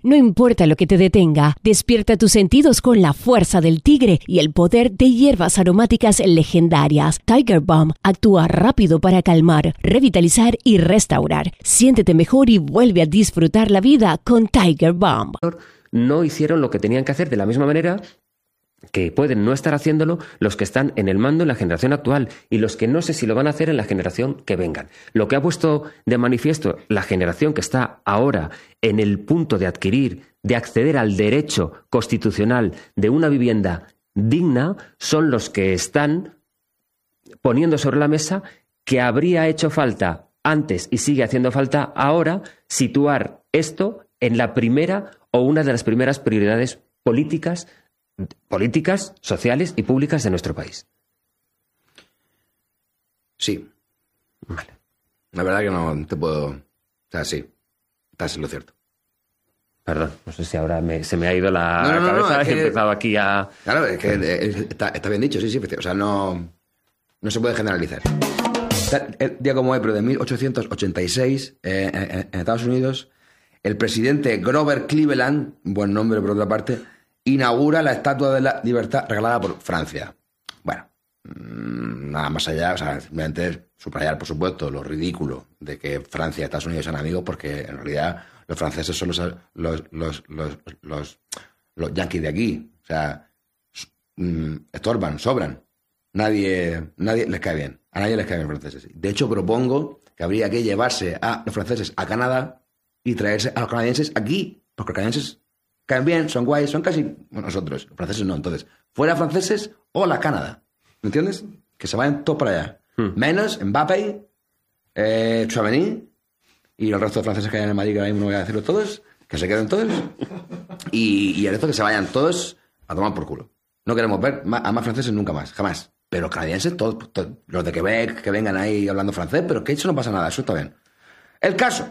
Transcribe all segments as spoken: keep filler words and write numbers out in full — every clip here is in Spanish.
No importa lo que te detenga, despierta tus sentidos con la fuerza del tigre y el poder de hierbas aromáticas legendarias. Tiger Balm actúa rápido para calmar, revitalizar y restaurar. Siéntete mejor y vuelve a disfrutar la vida con Tiger Balm. No hicieron lo que tenían que hacer de la misma manera que pueden no estar haciéndolo los que están en el mando en la generación actual y los que no sé si lo van a hacer en la generación que vengan. Lo que ha puesto de manifiesto la generación que está ahora en el punto de adquirir, de acceder al derecho constitucional de una vivienda digna, son los que están poniendo sobre la mesa que habría hecho falta antes y sigue haciendo falta ahora situar esto en la primera o una de las primeras prioridades políticas políticas, sociales y públicas de nuestro país. Sí. Vale. La verdad que no te puedo... O sea, sí. Estás en lo cierto. Perdón, no sé si ahora me, se me ha ido la no, no, no, cabeza no, es y he que, empezado aquí a... Claro, es que eh, está, está bien dicho, sí, sí. O sea, no, no se puede generalizar. El día como hoy, pero de mil ochocientos ochenta y seis, eh, en, en Estados Unidos, el presidente Grover Cleveland, buen nombre por otra parte, inaugura la Estatua de la Libertad regalada por Francia. Bueno, nada más allá, o sea, simplemente subrayar, por supuesto, lo ridículo de que Francia y Estados Unidos sean amigos, porque en realidad los franceses son los, los, los, los, los, los yanquis de aquí. O sea, estorban, sobran. Nadie, nadie les cae bien. A nadie les caen bien los franceses. De hecho, propongo que habría que llevarse a los franceses a Canadá y traerse a los canadienses aquí, porque los canadienses caen bien, son guays, son casi bueno, nosotros, los franceses no. Entonces, fuera franceses o la Canadá. ¿Me entiendes? Que se vayan todos para allá. Hmm. Menos Mbappé, eh, Tchouaméni y el resto de franceses que hay en el Madrid, que ahora mismo no voy a decirlo todos, que se queden todos. Y, y el resto que se vayan todos a tomar por culo. No queremos ver a más franceses nunca más, jamás. Pero canadienses, todos, todos los de Quebec, que vengan ahí hablando francés, pero que eso no pasa nada, eso está bien. El caso...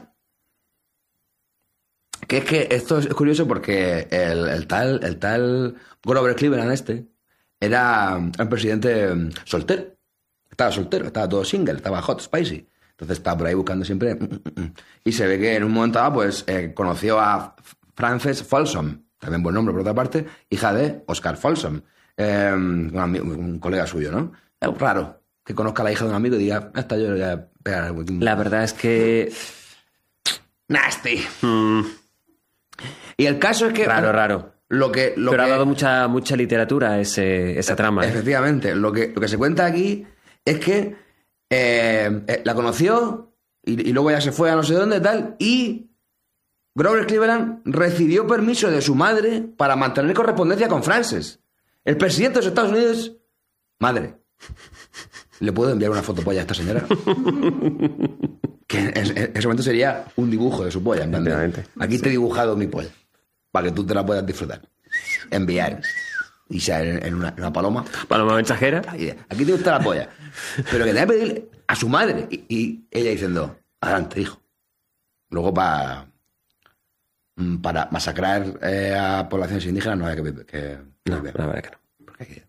Que es que esto es curioso porque el, el tal el tal Grover Cleveland este era un presidente soltero. Estaba soltero, estaba todo single, estaba hot, spicy. Entonces estaba por ahí buscando siempre... Y se ve que en un momento dado pues, eh, conoció a Frances Folsom, también buen nombre por otra parte, hija de Oscar Folsom, eh, un, amigo, un colega suyo, ¿no? Es raro que conozca a la hija de un amigo y diga, esta yo le voy a pegar. La verdad es que... Nasty. Mm. Y el caso es que... Raro, raro. Lo que, lo Pero que, ha dado mucha, mucha literatura ese, esa trama. Efectivamente. ¿eh? Lo, que, lo que se cuenta aquí es que eh, eh, la conoció y, y luego ya se fue a no sé dónde tal y Grover Cleveland recibió permiso de su madre para mantener correspondencia con Frances. El presidente de los Estados Unidos... Madre, ¿le puedo enviar una fotopolla a esta señora? Que en, en ese momento sería un dibujo de su polla. Aquí te he dibujado mi polla, para que tú te la puedas disfrutar. Enviar. Y sea en, en, una, en una paloma. Paloma mensajera. Aquí te gusta la polla. Pero que te voy a pedir a su madre. Y, y ella diciendo, adelante, hijo. Luego para para masacrar eh, a poblaciones indígenas no hay que... que no, no, la verdad que no. Porque hay que...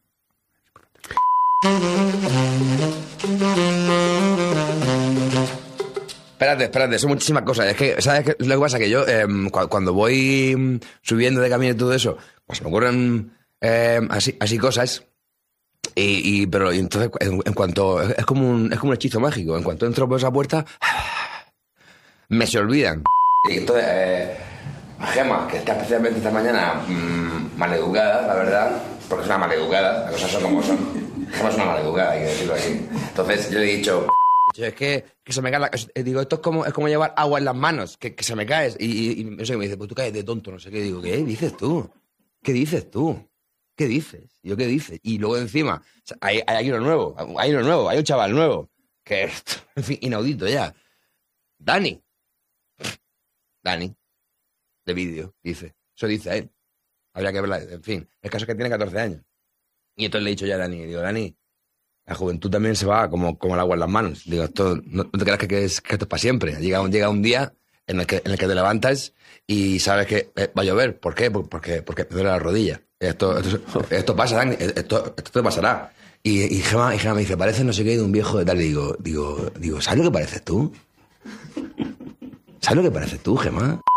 Espérate, espérate, son muchísimas cosas. Es que, ¿sabes qué? Lo que pasa es que yo, eh, cuando voy subiendo de camino y todo eso, pues me ocurren eh, así, así cosas. Y, y pero y entonces, en, en cuanto... Es como, un, es como un hechizo mágico. En cuanto entro por esa puerta, me se olvidan. Y entonces, eh, Gemma, que está especialmente esta mañana mmm, maleducada, la verdad, porque es una maleducada, las cosas son como son. Gemma es una maleducada, hay que decirlo así. Entonces yo le he dicho... Es que, que se me cae la... Digo, esto es como, es como llevar agua en las manos, que, que se me caes. Y, y, y no sé, me dice, pues tú caes de tonto, no sé qué. Digo, ¿qué dices tú? ¿Qué dices tú? ¿Qué dices? Y yo, ¿qué dices? Y luego encima, hay, hay uno nuevo, hay uno nuevo, hay un chaval nuevo, que es, en fin, inaudito ya. Dani. Dani. De vídeo, dice. Eso dice a él. Habría que verla, en fin. El caso es que tiene catorce años. Y entonces le he dicho ya a Dani, digo, Dani, la juventud también se va como, como el agua en las manos. Digo, esto, no, no te creas que, que, es, que esto es para siempre. Llega un, llega un día en el, que, en el que te levantas y sabes que eh, va a llover. ¿Por qué? Porque, porque me duele la rodilla. Esto, esto, esto pasa, Dani, esto, esto te pasará. Y, y, Gemma, y Gemma me dice, parece no sé qué de un viejo de tal. Y digo, digo, digo, ¿sabes lo que pareces tú? ¿Sabes lo que pareces tú, Gemma?